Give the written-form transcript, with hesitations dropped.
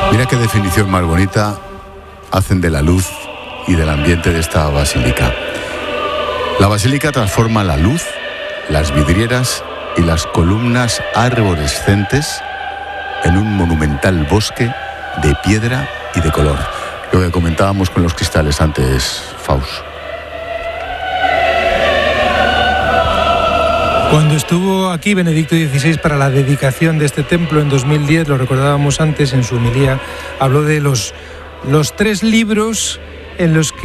Mira qué definición más bonita hacen de la luz y del ambiente de esta basílica. La basílica transforma la luz, las vidrieras y las columnas arborescentes en un monumental bosque de piedra y de color. Lo que comentábamos con los cristales antes, Faust. Cuando estuvo aquí Benedicto XVI para la dedicación de este templo en 2010, lo recordábamos antes en su homilía, habló de los 3 libros en los que